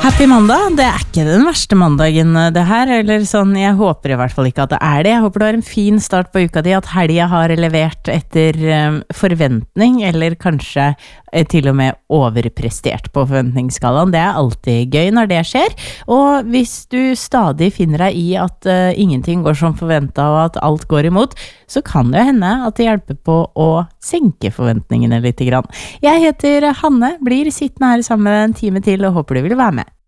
Happy mandag, det ikke den verste mandagen det her, eller sånn, jeg håper I hvert fall ikke at det det. Jeg håper du har en fin start på uka di, at helga har levert etter forventning, eller kanskje til og med overprestert på forventningsskalaen. Det alltid gøy når det skjer, og hvis du stadig finner deg I at ingenting går som forventet, og at alt går imot, så kan det hende at det hjelper på å senke forventningene litt grann. Jeg heter Hanne, blir sittende her sammen en time til, og håper du vil være med.